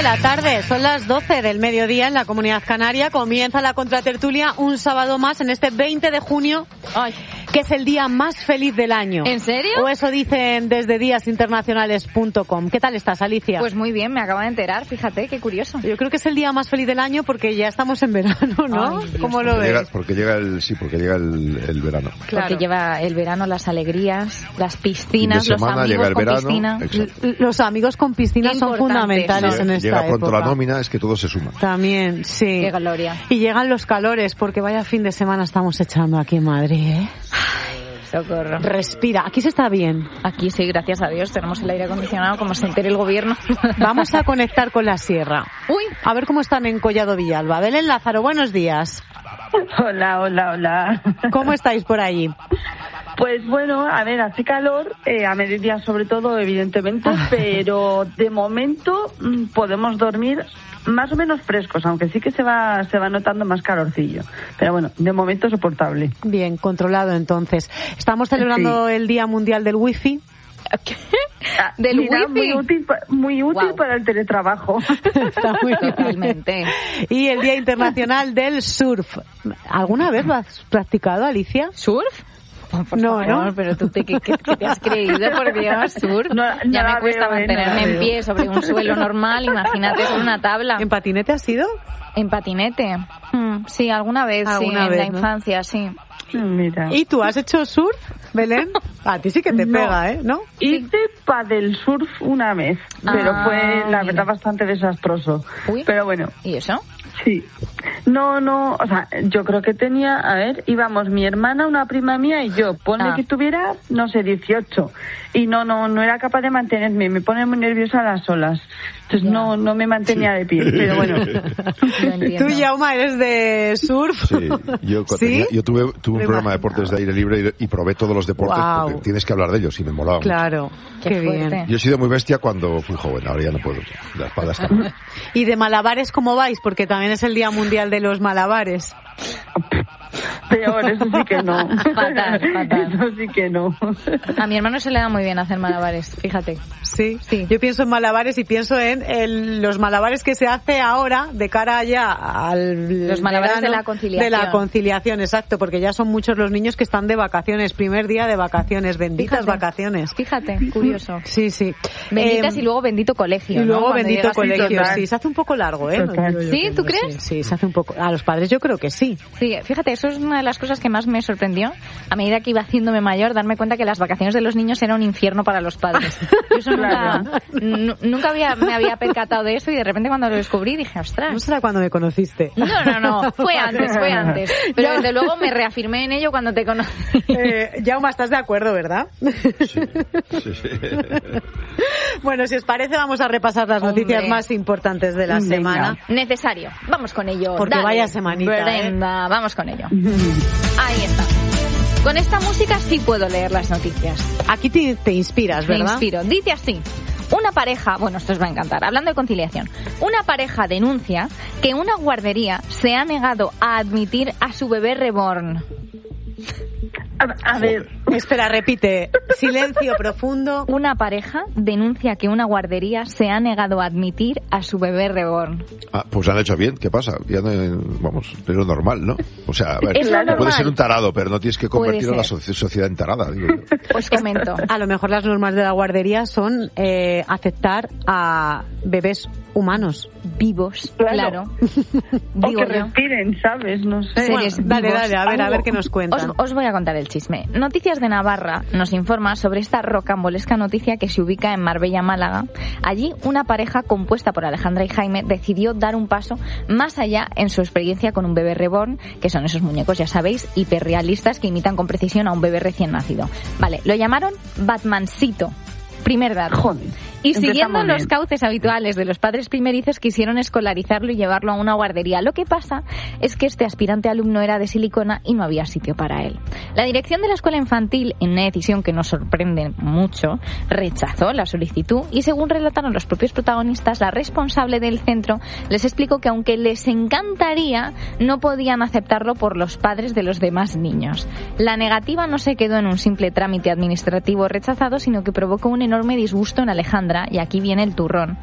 la tarde, son las 12 del mediodía en la Comunidad Canaria. Comienza la contratertulia un sábado más en este 20 de junio, que es el día más feliz del año. ¿En serio? O eso dicen desde díasinternacionales.com. ¿Qué tal estás, Alicia? Pues muy bien, me acabo de enterar, fíjate, qué curioso. Yo creo que es el día más feliz del año porque ya estamos en verano, ¿no? Ay, ¿Cómo lo ves? Porque llega el verano. Claro. Porque lleva el verano, las alegrías, las piscinas, Fin de semana, los amigos llega el con verano, piscina. exacto. Los amigos con piscina Qué son importante. fundamentales en esta Llega pronto época. la nómina, es que todo se suma. También, sí. Qué gloria. Y llegan los calores, porque vaya fin de semana estamos echando aquí en Madrid, ¿eh? Socorro. Respira, aquí se está bien. Aquí sí, gracias a Dios, tenemos el aire acondicionado como se entere el gobierno. Vamos a conectar con la sierra. Uy, A ver cómo están en Collado Villalba. Belén Lázaro, buenos días. Hola. ¿Cómo estáis por allí? Pues bueno, a ver, hace calor, a mediodía sobre todo, evidentemente, pero de momento podemos dormir más o menos frescos, aunque sí que se va notando más calorcillo. Pero bueno, de momento soportable. Bien, controlado entonces. Estamos celebrando el Día Mundial del Wifi. ¿Del Mira, wifi? muy útil Wow. para el teletrabajo. Está muy bien. Totalmente. Y el Día Internacional del Surf. ¿Alguna vez lo has practicado, Alicia? ¿Surf? Por No, favor, ¿no? Pero tú ¿qué te has creído, por Dios, surf? No Ya la me cuesta veo, mantenerme no la en veo. pie sobre un suelo normal, imagínate con una tabla. ¿En patinete has ido? ¿En patinete? Sí, alguna vez, Alguna sí, vez, en la ¿no? infancia, sí. Mira. ¿Y tú has hecho surf, Belén? A ti sí que te No. pega, ¿eh? ¿No? Hice paddle surf una vez, pero fue la mira. verdad bastante desastroso. Uy. Pero bueno, ¿Y eso? sí. No, o sea, yo creo que tenía, a ver, íbamos mi hermana, una prima mía y yo. Ponle que tuviera, no sé, 18. Y no era capaz de mantenerme, me pone muy nerviosa las olas. Entonces no me mantenía de pie, pero bueno. Lo entiendo. Tú, Jaume, eres de surf. Sí, yo tuve un programa de deportes de aire libre y probé todos los deportes Guau. porque tienes que hablar de ellos y me molaba mucho. Claro, qué bien. fuerte. Yo he sido muy bestia cuando fui joven, ahora ya no puedo. La espalda está mal. ¿Y de malabares cómo vais? Porque también es el Día Mundial de los Malabares. Peor, eso sí que no. Fatal. Eso sí que no. A mi hermano se le da muy bien hacer malabares, fíjate. Sí. Sí. Yo pienso en malabares y pienso en los malabares que se hace ahora de cara ya al Los malabares verano, de la conciliación. De la conciliación, exacto, porque ya son muchos los niños que están de vacaciones, primer día de vacaciones, benditas Fíjate. vacaciones. Fíjate, curioso. Sí, sí. Benditas y luego bendito colegio, y luego ¿no? Cuando bendito llegas- colegio, total. sí, se hace un poco largo, ¿eh? Total. ¿Sí? ¿Tú crees? Sí, se hace un poco. A los padres yo creo que sí. Sí, fíjate, eso es una de las cosas que más me sorprendió a medida que iba haciéndome mayor, darme cuenta que las vacaciones de los niños era un infierno para los padres. Yo eso nunca me había percatado de eso y de repente cuando lo descubrí dije, No ostras. será cuando me conociste. No, fue antes. Pero Ya. desde luego me reafirmé en ello cuando te conocí. Jaume, ¿estás de acuerdo, verdad? Sí. Bueno, si os parece, vamos a repasar las Hombre. noticias más importantes de la Venga. semana. Necesario. Vamos con ello. Porque Dale, vaya semanita, Brenda, vamos con ello. Ahí está. Con esta música sí puedo leer las noticias. Aquí te inspiras, Me ¿verdad? inspiro. Dice así. Una pareja, bueno, esto os va a encantar, hablando de conciliación, una pareja denuncia que una guardería se ha negado a admitir a su bebé reborn. A ver, Espera, repite. Silencio profundo. Una pareja denuncia que una guardería se ha negado a admitir a su bebé reborn. Ah, pues han hecho bien, ¿qué pasa? Ya no, vamos, es lo normal, ¿no? O sea, a ver, Es lo puede normal. ser un tarado, pero no tienes que convertir a la ser. sociedad en tarada. Digo yo. Os comento. A lo mejor las normas de la guardería son aceptar a bebés humanos. Vivos, Claro. claro. o Digo que yo. respiren, ¿sabes? No sé. Seres Dale, vivos. dale, a ver qué nos cuentan. Os voy a contar el chisme. Noticias de Navarra nos informa sobre esta rocambolesca noticia que se ubica en Marbella, Málaga. Allí, una pareja compuesta por Alejandra y Jaime decidió dar un paso más allá en su experiencia con un bebé reborn, que son esos muñecos, ya sabéis, hiperrealistas que imitan con precisión a un bebé recién nacido. Vale, lo llamaron Batmancito. Primer dato. Joder, Y empezamos siguiendo los bien. cauces habituales de los padres primerizos, quisieron escolarizarlo y llevarlo a una guardería. Lo que pasa es que este aspirante alumno era de silicona y no había sitio para él. La dirección de la escuela infantil, en una decisión que nos sorprende mucho, rechazó la solicitud y, según relataron los propios protagonistas, la responsable del centro les explicó que aunque les encantaría, no podían aceptarlo por los padres de los demás niños. La negativa no se quedó en un simple trámite administrativo rechazado, sino que provocó un enorme disgusto en Alejandra, y aquí viene el turrón,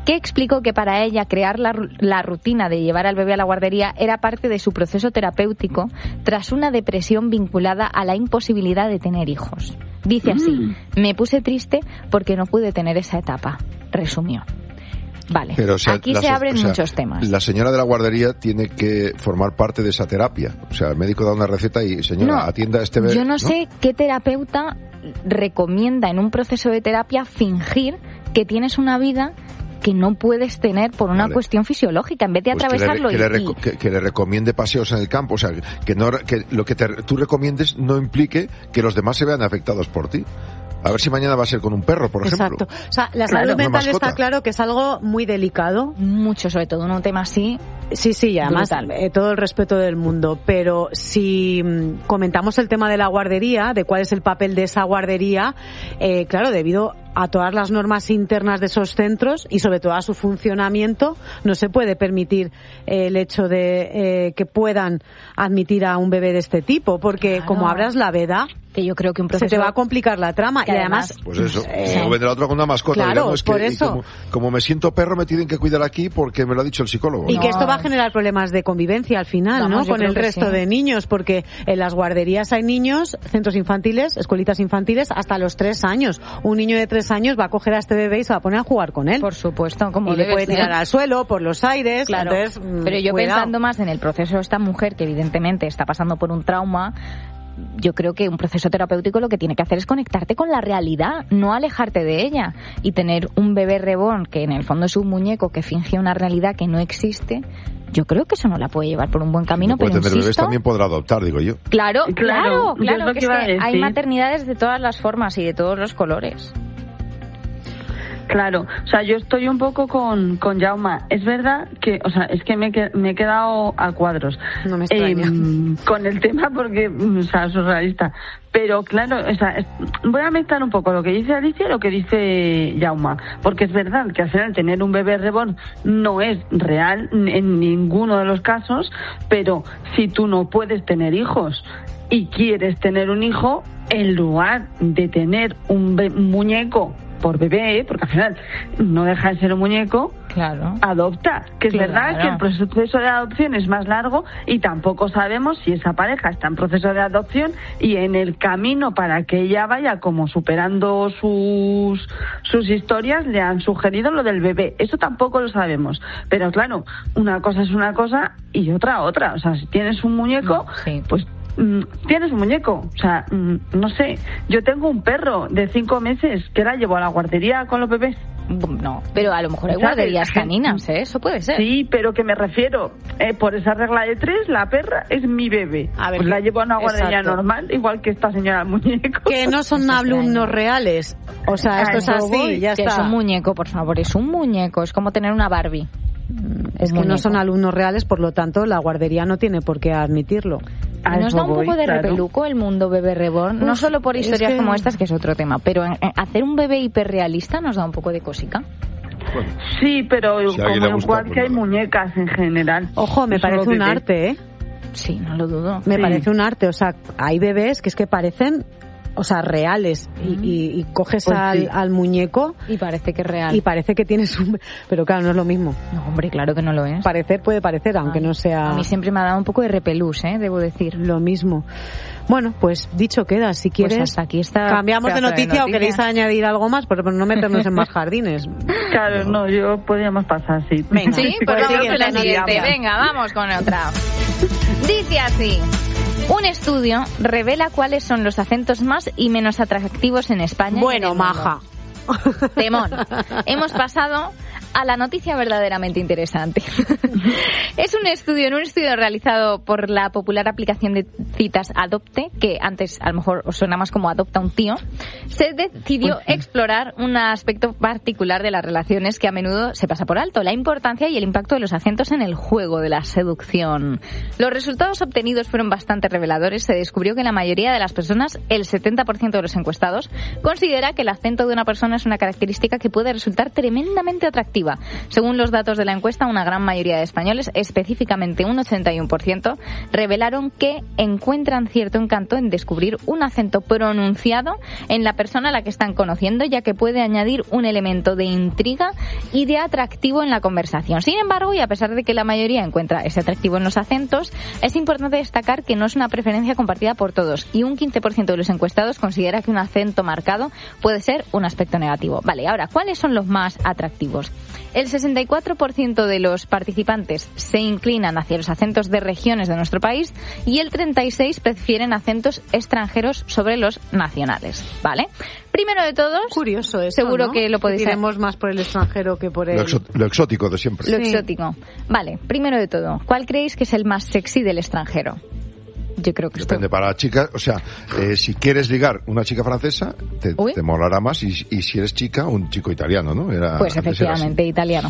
que explicó que para ella crear la rutina de llevar al bebé a la guardería era parte de su proceso terapéutico tras una depresión vinculada a la imposibilidad de tener hijos. Dice así: me puse triste porque no pude tener esa etapa, resumió. Vale, pero, aquí se abren muchos temas. La señora de la guardería tiene que formar parte de esa terapia. O sea, el médico da una receta y, señora, atienda a este bebé. Yo no sé qué terapeuta recomienda en un proceso de terapia fingir que tienes una vida que no puedes tener por una cuestión fisiológica, en vez de atravesarlo. Que le recomiende paseos en el campo. O sea, que lo que tú recomiendes no implique que los demás se vean afectados por ti. A ver si mañana va a ser con un perro, por ejemplo. Exacto. O sea, la salud mental está claro que es algo muy delicado. Mucho, sobre todo en un tema así. Sí, y además todo el respeto del mundo. Pero si comentamos el tema de la guardería, de cuál es el papel de esa guardería, claro, debido a todas las normas internas de esos centros y sobre todo a su funcionamiento, no se puede permitir el hecho de que puedan admitir a un bebé de este tipo, porque como abras la veda, que yo creo que un proceso se te va a complicar la trama y además pues eso, como vendrá otro con una mascota, claro, digamos, por que eso como me siento perro me tienen que cuidar aquí porque me lo ha dicho el psicólogo. Y que esto va a generar problemas de convivencia al final, ¿no? Con el resto de niños, porque en las guarderías hay niños, centros infantiles, escuelitas infantiles hasta los 3 años. Un niño de 3 años va a coger a este bebé y se va a poner a jugar con él. Por supuesto, como y le puede tirar al suelo por los aires. Claro. Entonces, pero yo pensando más en el proceso de esta mujer que evidentemente está pasando por un trauma, yo creo que un proceso terapéutico lo que tiene que hacer es conectarte con la realidad, no alejarte de ella. Y tener un bebé reborn que en el fondo es un muñeco que finge una realidad que no existe, yo creo que eso no la puede llevar por un buen camino. Pero tener bebés también podrá adoptar, digo yo. Claro, que es que hay maternidades de todas las formas y de todos los colores. Claro, o sea, yo estoy un poco con Jaume. Es verdad que, o sea, es que me he quedado a cuadros. No me extraña. Con el tema porque, o sea, surrealista. Pero claro, o sea, voy a mezclar un poco lo que dice Alicia y lo que dice Jaume. Porque es verdad que al final tener un bebé reborn no es real en ninguno de los casos, pero si tú no puedes tener hijos y quieres tener un hijo, en lugar de tener un muñeco por bebé, porque al final no deja de ser un muñeco, claro, adopta, que es verdad que el proceso de adopción es más largo y tampoco sabemos si esa pareja está en proceso de adopción y en el camino para que ella vaya como superando sus historias le han sugerido lo del bebé. Eso tampoco lo sabemos, pero claro, una cosa es una cosa y otra, o sea, si tienes un muñeco, pues tienes un muñeco, o sea, no sé, yo tengo un perro de 5 meses que la llevo a la guardería con los bebés. No, pero a lo mejor hay guarderías caninas, eso puede ser. Sí, pero que me refiero, por esa regla de 3, la perra es mi bebé. A ver, pues la llevo a una guardería normal, igual que esta señora muñeco. Que no son alumnos reales, o sea, esto es así, ya está. Es un muñeco, por favor, es un muñeco, es como tener una Barbie. Es que no son alumnos reales, por lo tanto la guardería no tiene por qué admitirlo. Nos da un poco de repeluco el mundo bebé reborn, no solo por historias como estas, que es otro tema, pero hacer un bebé hiperrealista nos da un poco de cosica. Bueno, sí, pero como igual que hay muñecas en general. Ojo, me parece un arte, ¿eh? Sí, no lo dudo. Me parece un arte, o sea, hay bebés que es que parecen, o sea, reales, y coges pues al muñeco y parece que es real y parece que tienes un, pero claro, no es lo mismo. No, hombre, claro que no lo es. Parecer puede parecer, aunque no sea. A mí siempre me ha dado un poco de repelús, debo decir. Lo mismo. Bueno, pues dicho queda, si quieres, pues hasta aquí está, cambiamos de noticia o queréis añadir algo más, pero no meternos en más jardines. Claro, no, yo podríamos pasar, sí. Venga, sí, pues vamos con la siguiente. Venga, vamos con otra. Dice así: un estudio revela cuáles son los acentos más y menos atractivos en España. Bueno, maja. Temón. Hemos pasado a la noticia verdaderamente interesante. Es un estudio realizado por la popular aplicación de citas Adopte, que antes a lo mejor os suena más como Adopta un tío. Se decidió explorar un aspecto particular de las relaciones que a menudo se pasa por alto: la importancia y el impacto de los acentos en el juego de la seducción. Los resultados obtenidos fueron bastante reveladores. Se descubrió que la mayoría de las personas, el 70% de los encuestados, considera que el acento de una persona es una característica que puede resultar tremendamente atractiva. negativa. Según los datos de la encuesta, una gran mayoría de españoles, específicamente un 81%, revelaron que encuentran cierto encanto en descubrir un acento pronunciado en la persona a la que están conociendo, ya que puede añadir un elemento de intriga y de atractivo en la conversación. Sin embargo, y a pesar de que la mayoría encuentra ese atractivo en los acentos, es importante destacar que no es una preferencia compartida por todos, y un 15% de los encuestados considera que un acento marcado puede ser un aspecto negativo. Vale, ahora, ¿cuáles son los más atractivos? El 64% de los participantes se inclinan hacia los acentos de regiones de nuestro país y el 36% prefieren acentos extranjeros sobre los nacionales, ¿vale? Primero de todos, curioso eso, seguro, ¿no?, que lo podéis saber. Más por el extranjero que por el... Lo exótico de siempre. Lo exótico. Vale, primero de todo, ¿cuál creéis que es el más sexy del extranjero? Yo creo que depende para chicas, o sea, si quieres ligar una chica francesa, te molará más, y si eres chica, un chico italiano, ¿no? Pues efectivamente, italiano.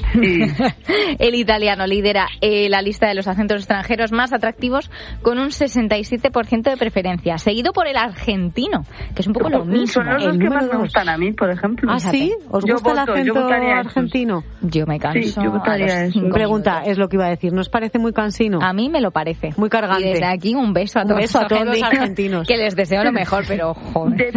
El italiano lidera la lista de los acentos extranjeros más atractivos con un 67% de preferencia, seguido por el argentino, que es un poco lo mismo. Son los que más me gustan a mí, por ejemplo. ¿Ah, sí? ¿Os gusta el acento argentino? Yo me canso. Sí, yo votaría eso. Pregunta, es lo que iba a decir, ¿no os parece muy cansino? A mí me lo parece. Muy cargante. Y desde aquí un beso a todos los argentinos, que les deseo lo mejor, pero joder.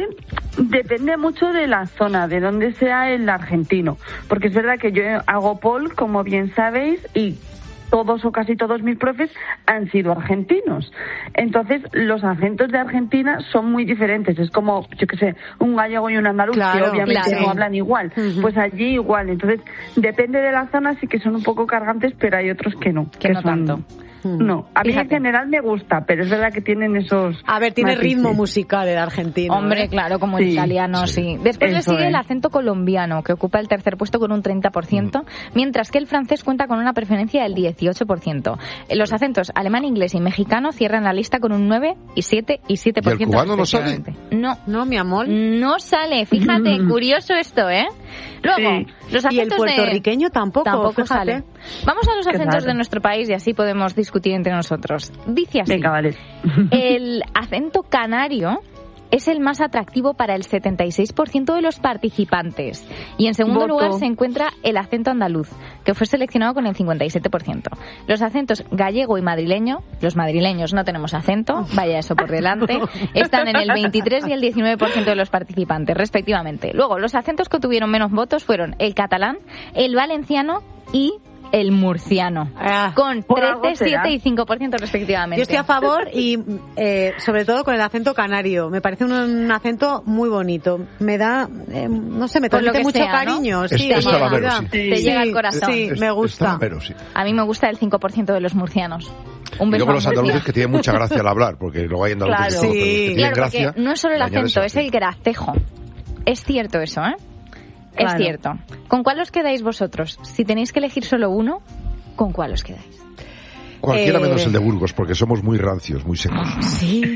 Depende mucho de la zona, de donde sea el argentino, porque es verdad que yo hago pol, como bien sabéis, y todos o casi todos mis profes han sido argentinos. Entonces, los acentos de Argentina son muy diferentes. Es como, yo qué sé, un gallego y un andaluz, que obviamente no hablan igual. Pues allí igual. Entonces, depende de la zona, sí que son un poco cargantes, pero hay otros que no. Que no son... tanto. No, a mí en general me gusta, pero es verdad que tienen esos... A ver, tiene ritmo musical el argentino. Hombre, claro, como el italiano, sí. Después le sigue el acento colombiano, que ocupa el tercer puesto con un 30%, mientras que el francés cuenta con una preferencia del 18%. Los acentos alemán, inglés y mexicano cierran la lista con un 9 y 7 y 7%. ¿Y el cubano no sale? No, mi amor. No sale, fíjate, curioso esto, ¿eh? Luego, los acentos y el puertorriqueño tampoco sale. Vamos a los acentos de nuestro país y así podemos discutir entre nosotros. Dice así: venga, vale. El acento canario es el más atractivo para el 76% de los participantes. Y en segundo lugar se encuentra el acento andaluz, que fue seleccionado con el 57%. Los acentos gallego y madrileño, los madrileños no tenemos acento, vaya eso por delante, están en el 23 y el 19% de los participantes, respectivamente. Luego, los acentos que tuvieron menos votos fueron el catalán, el valenciano y el murciano, con 13, 7 y 5% respectivamente. Yo estoy a favor y sobre todo con el acento canario. Me parece un acento muy bonito. Me da, no sé, me transmite mucho cariño. ¿No? Sí, te llega al corazón. Sí, me gusta. A mí me gusta el 5% de los murcianos. Un beso. Y luego los andaluces, que tienen mucha gracia al hablar, porque luego hay andaluces que tienen gracia. No es solo el acento, es el gracejo. Es cierto eso, ¿eh? Es cierto. ¿Con cuál os quedáis vosotros? Si tenéis que elegir solo uno, ¿con cuál os quedáis? Cualquiera menos el de Burgos, porque somos muy rancios, muy secos. Sí.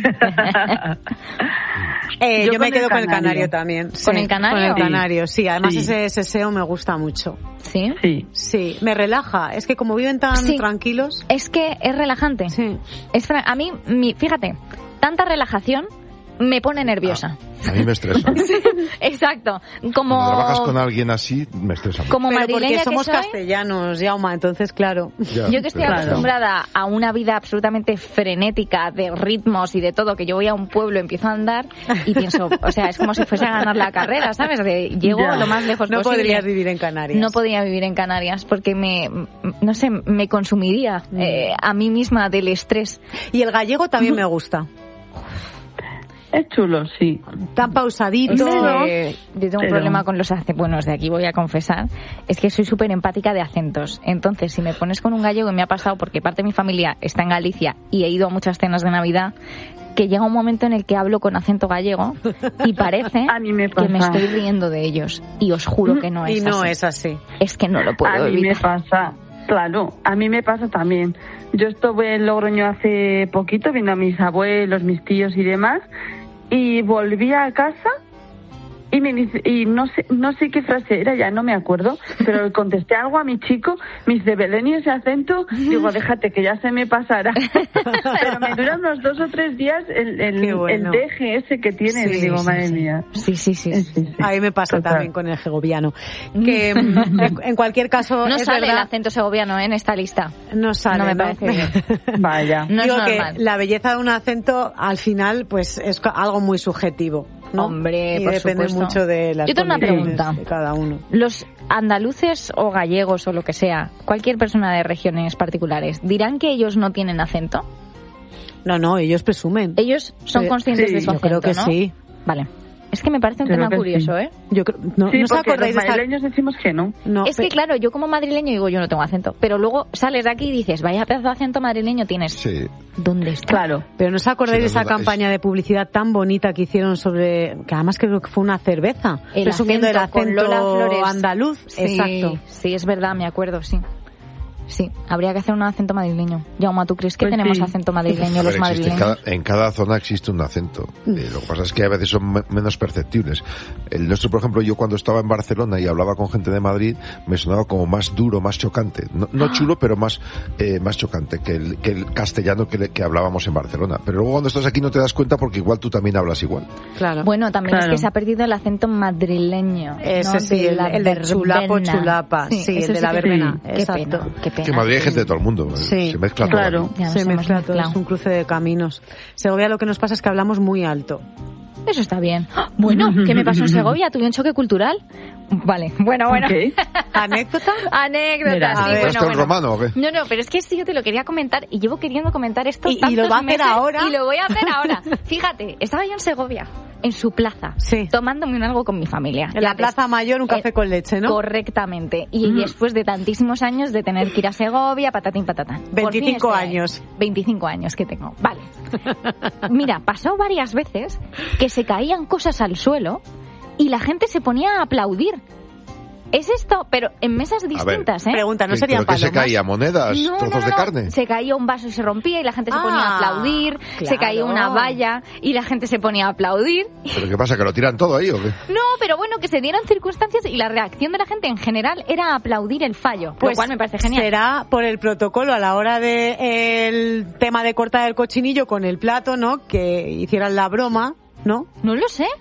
Yo me quedo con el canario también. ¿Con el canario? Con el canario, sí. Además ese seseo me gusta mucho. ¿Sí? Sí, me relaja. Es que como viven tan tranquilos... Es que es relajante. Sí. A mí, fíjate, tanta relajación me pone nerviosa. A mí me estresa. Exacto. Como cuando trabajas con alguien así, me estresa. Como pero madrileña porque somos que soy, castellanos, Jaume, entonces claro. Yo que estoy acostumbrada a una vida absolutamente frenética de ritmos y de todo, que yo voy a un pueblo, empiezo a andar y pienso, o sea, es como si fuese a ganar la carrera, ¿sabes? Llego lo más lejos posible. No podrías vivir en Canarias. No podría vivir en Canarias porque no sé, me consumiría a mí misma del estrés. Y el gallego también me gusta. Es chulo, sí. Tan pausadito. Yo tengo un problema con los acentos. Bueno, desde aquí voy a confesar. Es que soy súper empática de acentos. Entonces, si me pones con un gallego, y me ha pasado porque parte de mi familia está en Galicia y he ido a muchas cenas de Navidad, que llega un momento en el que hablo con acento gallego y parece que me estoy riendo de ellos. Y os juro que no es así. Y no es así. Es que no lo puedo evitar. A mí me pasa. Claro, a mí me pasa también. Yo estuve en Logroño hace poquito viendo a mis abuelos, mis tíos y demás, y volví a casa y me dice, y no sé qué frase era, ya no me acuerdo, pero le contesté algo a mi chico, me dice, Belén, ¿y ese acento? Digo, déjate que ya se me pasará. Pero me dura unos 2 o 3 días el deje ese que tiene, y digo, madre mía. Sí. A mí me pasa también con el segoviano. Que en cualquier caso no es sale verdad, el acento segoviano en esta lista. No sale, no me parece bien. Vaya. No Digo es que normal. la belleza de un acento al final pues es algo muy subjetivo, ¿no? Hombre, y por depende supuesto. mucho de las Yo tengo una condiciones pregunta. de cada uno. Los andaluces o gallegos o lo que sea, cualquier persona de regiones particulares, ¿dirán que ellos no tienen acento? No, ellos presumen. Ellos son conscientes de su yo acento, creo que ¿no? sí. Vale. Es que me parece un Creo tema que curioso, sí. ¿eh? Yo creo, no, Sí, ¿no os porque acordáis los de esa? madrileños decimos que no. No, Es que claro, yo como madrileño digo, yo no tengo acento, pero luego sales de aquí y dices, vaya pedazo de acento madrileño tienes. Sí. ¿Dónde está? Claro. Pero ¿no os acordáis Sí, de esa es verdad, campaña de publicidad tan bonita que hicieron sobre, que además creo que fue una cerveza, El presumiendo el acento con acento Lola Flores. andaluz? Sí, Exacto. sí, es verdad, me acuerdo, sí. Sí, habría que hacer un acento madrileño. Jaume, ¿tú crees que Pues tenemos sí. acento madrileño A los ver, existe madrileños? en cada zona existe un acento. Lo que pasa es que a veces son menos perceptibles. El nuestro, por ejemplo, yo cuando estaba en Barcelona y hablaba con gente de Madrid, me sonaba como más duro, más chocante. No chulo, pero más chocante que el castellano que hablábamos en Barcelona. Pero luego cuando estás aquí no te das cuenta porque igual tú también hablas igual. Claro. Bueno, también Claro. es que se ha perdido el acento madrileño. Ese ¿no? sí, De el la de chulapo, verbena. chulapa. Sí, ese el de la que- verbena. Qué Exacto. pena, qué pena. Que en Madrid hay gente de todo el mundo. Sí, Se mezcla claro. todo. Ya nos Se hemos mezcla todo, mezclado. es un cruce de caminos. Segovia lo que nos pasa es que hablamos muy alto. Eso está bien. Bueno, ¿qué me pasó en Segovia? ¿Tuve un choque cultural? Vale, bueno. ¿Qué? ¿Anécdota? Anécdota, Mira, sí, a ver, bueno, ¿Está en bueno. romano o qué? No, pero es que sí, yo te lo quería comentar y llevo queriendo comentar esto Y tantos lo va a hacer meses, ahora. Y lo voy a hacer ahora. Fíjate, estaba yo en Segovia, en su plaza, Sí. tomándome un algo con mi familia. En la Plaza Mayor un café con leche, ¿no? Correctamente. Y después de tantísimos años de tener que ir a Segovia, patatín, patatán. Por fin 25 estoy ahí. años. 25 años que tengo. Vale. Mira, pasó varias veces que se caían cosas al suelo y la gente se ponía a aplaudir. Es esto, pero en mesas distintas, ¿eh? Pregunta, ¿no ¿Pero serían qué se palomas? caía? ¿Monedas? No, ¿Trozos de carne? Se caía un vaso y se rompía y la gente se ponía a aplaudir. Se claro. caía una valla y la gente se ponía a aplaudir. ¿Pero qué pasa? ¿Que lo tiran todo ahí o qué? No, pero bueno, que se dieron circunstancias y la reacción de la gente en general era aplaudir el fallo, Pues lo cual me parece genial. será por el protocolo a la hora de el tema de cortar el cochinillo con el plato, ¿no? Que hicieran la broma, ¿no? No lo sé,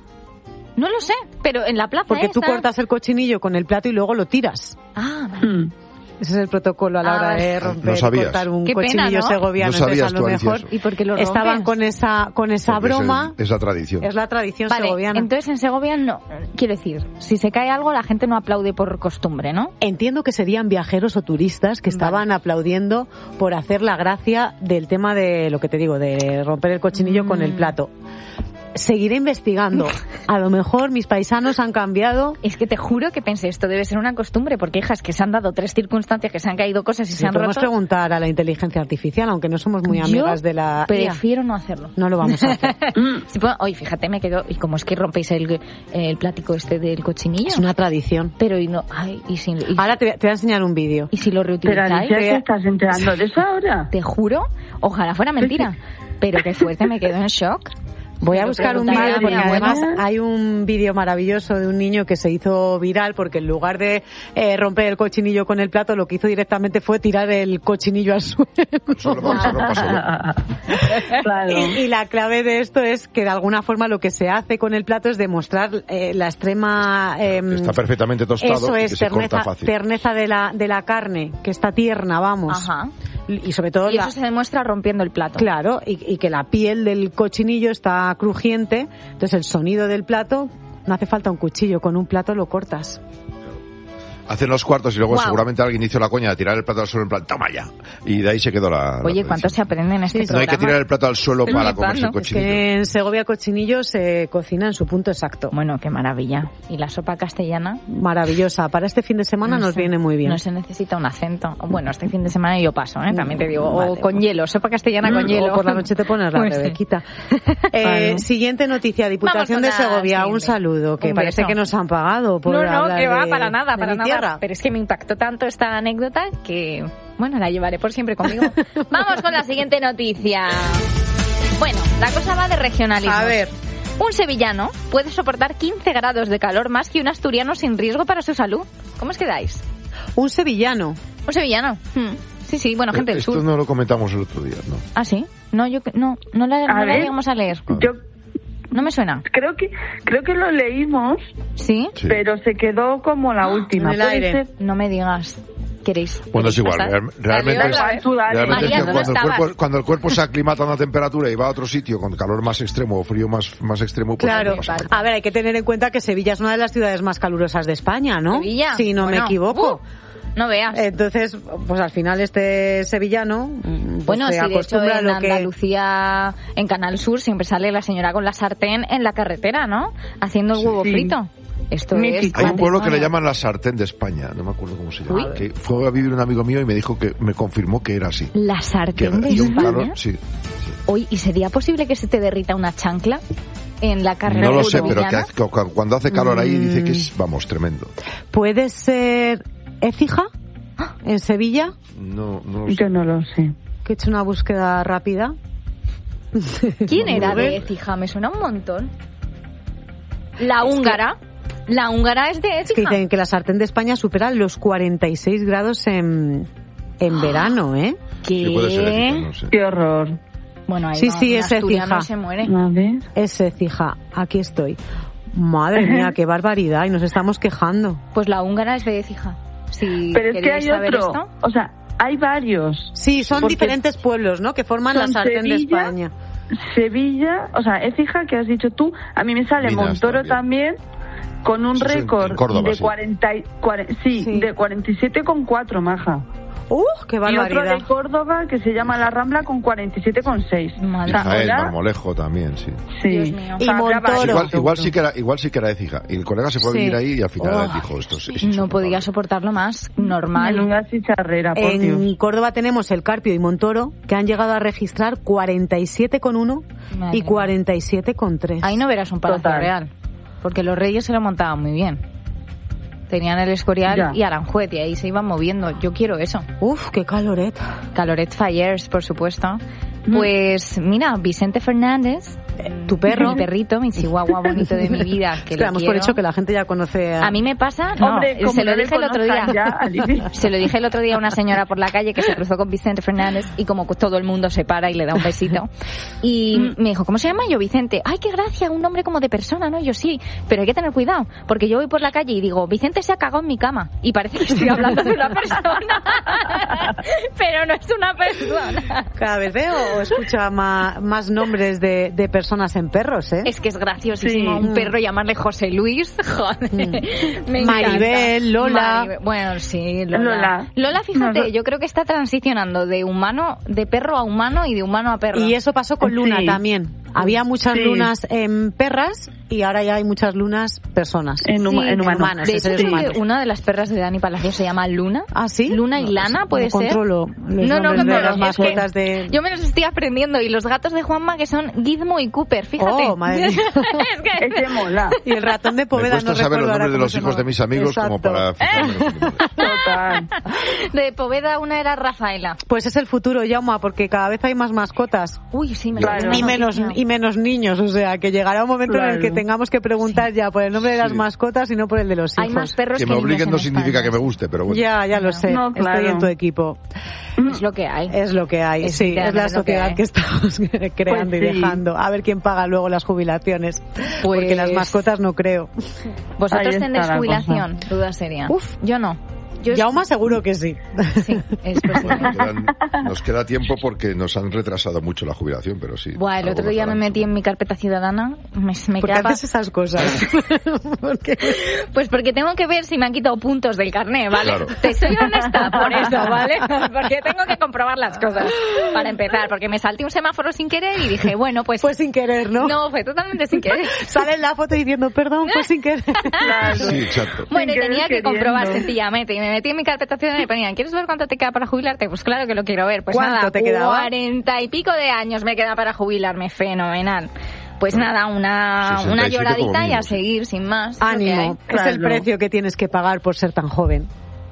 pero en la plaza Porque tú esta- cortas el cochinillo con el plato y luego lo tiras. Ah, vale. Mm. Ese es el protocolo a la Ah, hora de vale. romper No y sabías. cortar un Qué pena, cochinillo ¿no? segoviano. No Entonces, sabías a lo tú, Alicia, mejor eso. ¿Y por qué lo rompes? estaban con esa Porque broma. es la tradición. Es la tradición Vale, segoviana. entonces en Segovia no, quiero decir, si se cae algo la gente no aplaude por costumbre, ¿no? Entiendo que serían viajeros o turistas que estaban aplaudiendo por hacer la gracia del tema de lo que te digo, de romper el cochinillo con el plato. Seguiré investigando. A lo mejor mis paisanos han cambiado. Es que te juro que pensé, esto debe ser una costumbre, porque hijas, que se han dado 3 circunstancias, que se han caído cosas y se Le han podemos roto. preguntar a la inteligencia artificial, aunque no somos muy amigas Yo de la IA. prefiero no hacerlo. No lo vamos a hacer. Si puedo- Oye, fíjate, me quedo... ¿Y cómo es que rompéis el plático este del cochinillo? Es una tradición. Pero y no... Ay, y si, y, Ahora te voy a enseñar un vídeo. ¿y si lo Pero reutilizáis? Alicia, ¿te estás enterando de eso ahora? Te juro, ojalá fuera mentira. Pero qué fuerte, me quedo en shock. Voy a Pero buscar un preguntaré vídeo a mi porque abuela. además hay un vídeo maravilloso de un niño que se hizo viral porque en lugar de romper el cochinillo con el plato lo que hizo directamente fue tirar el cochinillo al suelo. Solo para que se rompa solo. Claro. Y la clave de esto es que de alguna forma lo que se hace con el plato es demostrar la extrema Está perfectamente tostado eso y es que se corta fácil. terneza de la carne, que está tierna, vamos. Ajá. Y sobre todo Y eso se demuestra rompiendo el plato. claro, y que la piel del cochinillo está crujiente, entonces el sonido del plato, no hace falta un cuchillo, con un plato lo cortas. Hacen los cuartos y luego Guau. seguramente alguien hizo la coña de tirar el plato al suelo en plan, toma ya. Y de ahí se quedó la Oye, la ¿cuánto se tradición. aprende en este Sí, No programa? hay que tirar el plato al suelo Estoy para flipando. comerse el Es cochinillo. que en Segovia cochinillo se cocina en su punto exacto. Bueno, qué maravilla. ¿Y la sopa castellana? Maravillosa. Para este fin de semana No nos sé, viene muy bien. No se necesita un acento. Bueno, este fin de semana yo paso, ¿eh? También te digo. Vale, o con pues. hielo, sopa castellana con hielo. O por la noche te pones la Pues sí. rebequita. Claro. Siguiente noticia, Diputación de Vamos con la Segovia. Un siguiente. saludo, que Un parece beso. que nos han pagado por No, hablar que va, de- para nada, de para mi nada. tierra. Pero es que me impactó tanto esta anécdota que, bueno, la llevaré por siempre conmigo. Vamos con la siguiente noticia. Bueno, la cosa va de regionalismo. A ver. Un sevillano puede soportar 15 grados de calor más que un asturiano sin riesgo para su salud. ¿Cómo os quedáis? Un sevillano. Un sevillano. Sí, bueno, gente del sur. Esto no lo comentamos el otro día, ¿no? ¿Ah, sí? No, no la llegamos a leer. No me suena. Creo que lo leímos, ¿Sí? pero se quedó como la última. En el aire. No me digas. ¿Queréis? Bueno, es igual. pasar? Realmente María, es ¿dónde que cuando el cuerpo se aclimata a una temperatura y va a otro sitio con calor más extremo o frío más extremo, pues Claro. no pasa nada. A ver, hay que tener en cuenta que Sevilla es una de las ciudades más calurosas de España, ¿no? Sevilla. Si no me equivoco. No veas. Entonces, pues al final este sevillano pues Bueno, se sí, de hecho acostumbra a en lo que... Andalucía, en Canal Sur, siempre sale la señora con la sartén en la carretera, ¿no? Haciendo el huevo frito. Esto Mítico. es... Hay un pueblo que le patrimonio. llaman la sartén de España, no me acuerdo cómo se llama. Uy. Que fue a vivir un amigo mío y me dijo que me confirmó que era así. La Que sartén de hacía un España. calor, sí. Hoy, ¿y sería posible que se te derrita una chancla en la carretera? No lo sé, pero sevillana? cuando hace calor ahí dice que es, vamos, tremendo. ¿Puede ser Écija en Sevilla? No lo sé. Yo no lo sé. Que he hecho una búsqueda rápida. ¿Quién era A ver. de Écija? Me suena un montón. La húngara. La húngara es de Que Écija. dicen que la sartén de España supera los 46 grados en verano, ¿eh? Sí, puede ser ética, no sé. Qué horror. Bueno, ahí Sí, va, sí, un es asturiano Écija. se muere. A ver. Es Écija, aquí estoy. Madre mía, qué barbaridad, y nos estamos quejando. Pues la húngara es de Écija. Si Pero es que queréis hay saber otro. esto. O sea, hay varios. Sí, son Porque diferentes pueblos, ¿no? Que forman la son sartén de Sevilla, España. Sevilla, o sea, Écija, que has dicho tú, a mí me sale Minas Montoro también con un Eso es en récord Córdoba, de sí. 47,4, maja. ¡Qué Y otro barbaridad! de Córdoba que se llama La Rambla con 47,6. Madre O sea, Jaén, ahora- Marmolejo también, sí. Sí. Dios mío. Y habrá Montoro. varios. Igual sí que era Écija. Y el colega se fue a Sí. vivir ahí y al final Oh, dijo esto. Sí, No podía soportarlo más. Normal. Menuda chicharrera, por Dios. En Córdoba tenemos el Carpio y Montoro, que han llegado a registrar 47,1 Madre y 47,3. Ahí no verás un palacio Total. real. Porque los reyes se lo montaban muy bien. Tenían el Escorial Ya. y Aranjuez y ahí se iban moviendo. Yo quiero eso. ¡Uf, qué caloret! Caloret Fires, por supuesto. Pues mira, Vicente Fernández, Tu perro. mi perrito, mi chihuahua bonito de mi vida, que lo Damos por quiero. hecho que la gente ya conoce A mí me pasa, no, Hombre, como se lo no le dije el otro día. conozcan ya, Alicia. Se lo dije el otro día a una señora por la calle que se cruzó con Vicente Fernández y como todo el mundo se para y le da un besito. Y me dijo, ¿cómo se llama? Yo, Vicente. ¡Ay, qué gracia! Un nombre como de persona, ¿no? Yo sí, pero hay que tener cuidado, porque yo voy por la calle y digo, Vicente se ha cagado en mi cama. Y parece que estoy hablando de una persona. Pero no es una persona. Cada vez veo o escucho más nombres de personas en perros, ¿eh? Es que es graciosísimo Sí. un perro llamarle José Luis. Joder. Me encanta. Maribel, Lola. Bueno, sí, Lola. Lola, fíjate, yo creo que está transicionando de perro a humano y de humano a perro. Y eso pasó con Luna Sí. también. Había muchas Sí. lunas en perras y ahora ya hay muchas lunas personas. En humanos. De hecho, seres creo que humanos. una de las perras de Dani Palacios se llama Luna. ¿Ah, sí? Luna y Lana, puede No ser. controlo los nombres de las mascotas de... Yo me los estoy aprendiendo. Y los gatos de Juanma, que son Gizmo y Cooper, fíjate. Oh, madre mía. Es que... Ese mola. Y el ratón de Me Poveda cuesta no saber recuerdo los ahora nombres de cómo los se hijos de llamaba. mis amigos como Exacto. para fijarme en los nombres. Total. De Poveda una era Rafaela. Pues es el futuro, Jauma, porque cada vez hay más mascotas. Uy, sí, me Claro. suena Y una menos, noticia. y menos niños, o sea, que llegará un momento en el que Claro. tengamos que preguntar ya por el nombre de las Sí. mascotas y no por el de los hijos. Hay más perros Que que me niños obliguen en no significa España. que me guste, pero bueno. Ya lo sé, No, claro. estoy en tu equipo. Es lo que hay. Es lo que hay, Es sí, es la literalmente lo que sociedad hay. que estamos creando y Pues sí. dejando. A ver quién paga luego las jubilaciones. Pues- Porque las mascotas no creo. ¿Vosotros Ahí está tendréis la jubilación? Duda seria. Uf. Yo no. Yo Jauma seguro que sí. sí, es posible. Bueno, nos queda tiempo porque nos han retrasado mucho la jubilación, pero sí. Buah, el algo otro día me pasará. metí en mi carpeta ciudadana, me ¿Por qué quedaba... haces esas cosas? Porque... Pues porque tengo que ver si me han quitado puntos del carné, ¿vale? Claro. Te soy honesta por eso, ¿vale? Porque tengo que comprobar las cosas. Para empezar, porque me salté un semáforo sin querer y dije, bueno, pues... Fue sin querer, ¿no? No, fue totalmente sin querer. Sale en la foto diciendo, perdón, fue sin querer. Claro. Sí, exacto. Bueno, y Sin tenía querer que comprobar queriendo. sencillamente. Y me metí en mi carpeta ciudadana y ponían, ¿quieres ver cuánto te queda para jubilarte? Pues claro que lo quiero ver. Pues ¿Cuánto nada, te quedaba? 40 y pico de años me queda para jubilarme. Fenomenal. Pues nada, una 67 como lloradita y mínimo, a sí. seguir, sin más. Es lo que Ánimo, hay. es el Claro. precio que tienes que pagar por ser tan joven.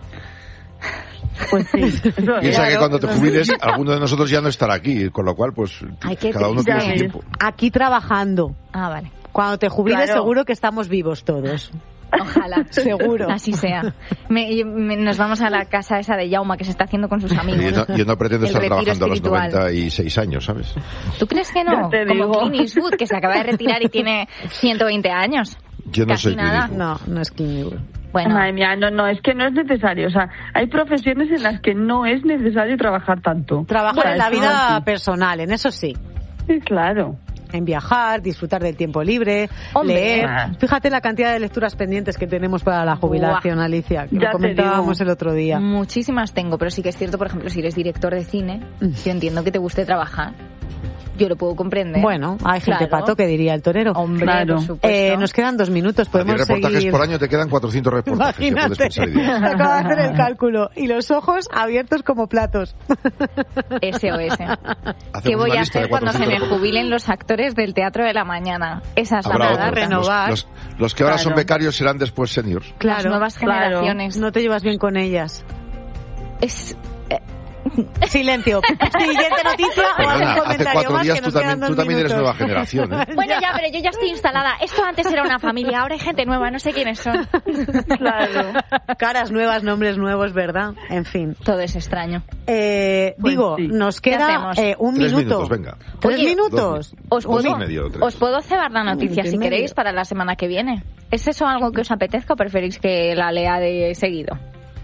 Pues sí. Eso Piensa que Claro, cuando te no jubiles, alguno de nosotros ya no estará aquí, con lo cual, pues, Hay que cada uno ya tiene su ves. tiempo. Aquí trabajando. Ah, vale. Cuando te jubiles seguro que estamos vivos todos. Ojalá. Seguro. Así sea. Nos vamos a la casa esa de Jaume que se está haciendo con sus amigos. Yo no pretendo estar trabajando espiritual. a los 96 años, ¿sabes? ¿Tú crees que no? Como Clint Eastwood, que se acaba de retirar y tiene 120 años. Yo no soy nada. No es Clint Eastwood. Bueno. Madre mía, no, es que no es necesario. O sea, hay profesiones en las que no es necesario trabajar tanto. Trabajar en la vida personal, en eso sí. Sí, claro. En viajar, disfrutar del tiempo libre, leer. Fíjate la cantidad de lecturas pendientes que tenemos para la jubilación, Alicia, que lo comentábamos el otro día. Muchísimas tengo, pero sí que es cierto, por ejemplo, si eres director de cine, yo entiendo que te guste trabajar. Yo lo puedo comprender. Bueno, hay gente pato que diría el torero. Hombre, claro. Por supuesto. Nos quedan 2 minutos, podemos reportajes seguir. Por año te quedan 400 reportajes. Imagínate, acabo de hacer el cálculo. Y los ojos abiertos como platos. SOS. ¿Qué voy a hacer cuando se me jubilen los actores del Teatro de la Mañana? Esa es la verdad, renovar. Los que ahora son becarios serán después seniors. Claro, las nuevas generaciones. No te llevas bien con ellas. Silencio. Siguiente noticia. Perdona, hace 4 días tú también eres nueva generación, ¿eh? Bueno, ya, pero yo ya estoy instalada. Esto antes era una familia, ahora hay gente nueva, no sé quiénes son. Claro. Caras nuevas, nombres nuevos, ¿verdad? En fin. Todo es extraño. Nos queda 1 minuto. 3 minutos, venga. 3 minutos. Os puedo cebar la noticia si queréis para la semana que viene. ¿Es eso algo que os apetezca o preferís que la lea de seguido?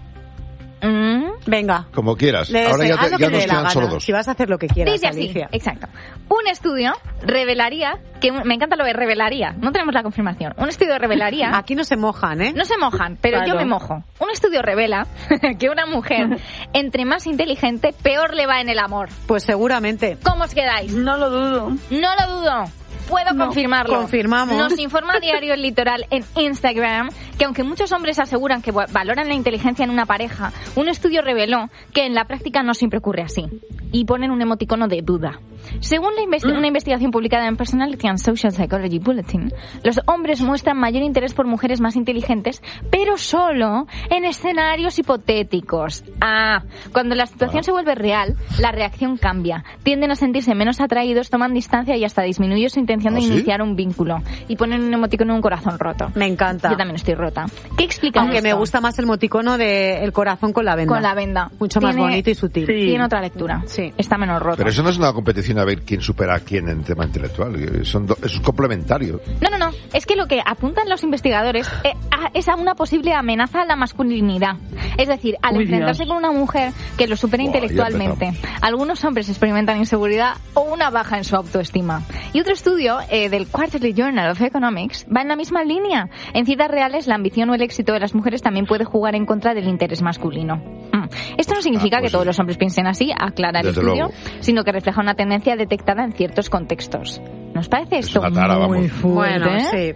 Venga. Como quieras. Ahora ya nos quedan solo 2. Si vas a hacer lo que quieras, dice así, Alicia. Exacto. Un estudio revelaría, que me encanta lo de revelaría, no tenemos la confirmación. Un estudio revelaría... Aquí no se mojan, ¿eh? No se mojan, pero yo me mojo. Un estudio revela que una mujer, entre más inteligente, peor le va en el amor. Pues seguramente. ¿Cómo os quedáis? No lo dudo. No lo dudo. Puedo confirmarlo. Confirmamos. Nos informa Diario El Litoral en Instagram que aunque muchos hombres aseguran que valoran la inteligencia en una pareja, un estudio reveló que en la práctica no siempre ocurre así. Y ponen un emoticono de duda. Según una investigación publicada en Personality and Social Psychology Bulletin, los hombres muestran mayor interés por mujeres más inteligentes, pero solo en escenarios hipotéticos. Cuando la situación se vuelve real, la reacción cambia. Tienden a sentirse menos atraídos, toman distancia y hasta disminuye su intención de iniciar un vínculo. Y ponen un emoticono en un corazón roto. Me encanta. Yo también estoy rota. ¿Qué explica Aunque esto? me gusta más el emoticono del corazón con la venda. Con la venda. Mucho más bonito y sutil. Sí. Tiene otra lectura. Sí. Está menos roto. Pero eso no es una competición a ver quién supera a quién en tema intelectual. Es un complementario. No. Es que lo que apuntan los investigadores es a una posible amenaza a la masculinidad. Es decir, al enfrentarse con una mujer que lo supera intelectualmente, algunos hombres experimentan inseguridad o una baja en su autoestima. Y otro estudio del Quarterly Journal of Economics va en la misma línea. En citas reales, la ambición o el éxito de las mujeres también puede jugar en contra del interés masculino. Esto no significa que todos los hombres piensen así, aclara el estudio, sino que refleja una tendencia detectada en ciertos contextos. ¿Nos parece esto muy fuerte? Bueno, sí.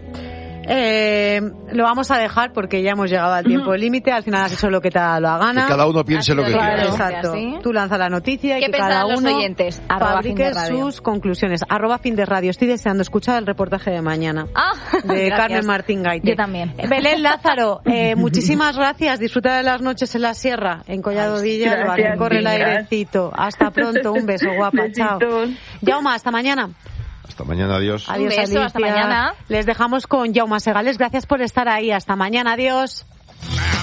Lo vamos a dejar porque ya hemos llegado al tiempo límite. Al final has hecho lo que te da la gana. Que cada uno piense lo que quiera. Exacto. Tú lanzas la noticia y que cada uno fabrique sus conclusiones. @FinDeRadio. Estoy deseando escuchar el reportaje de mañana de Carmen Martín Gaite. Yo también. Belén Lázaro, muchísimas gracias. Disfruta de las noches en la sierra, en Collado Villalba, que corre el airecito. Hasta pronto. Un beso, guapa. Chao. Jaume, hasta mañana. Hasta mañana, adiós. Un beso, Alicia. hasta mañana. Les dejamos con Jaume Segales. Gracias por estar ahí. Hasta mañana, adiós.